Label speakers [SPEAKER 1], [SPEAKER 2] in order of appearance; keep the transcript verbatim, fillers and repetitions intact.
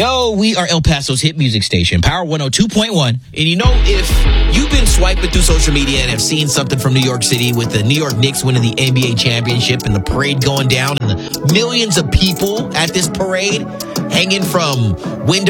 [SPEAKER 1] Yo, we are El Paso's hit music station, Power one oh two point one. And you know, if you've been swiping through social media and have seen something from New York City with the New York Knicks winning the N B A championship and the parade going down and the millions of people at this parade hanging from windows